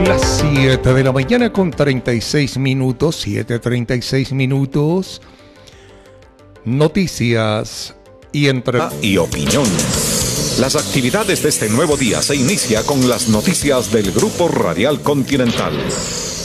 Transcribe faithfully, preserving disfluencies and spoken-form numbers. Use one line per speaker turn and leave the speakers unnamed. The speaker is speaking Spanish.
Las siete de la mañana con treinta y seis minutos, siete treinta y seis minutos. Noticias y entre...
y opinión. Las actividades de este nuevo día se inicia con las noticias del Grupo Radial Continental.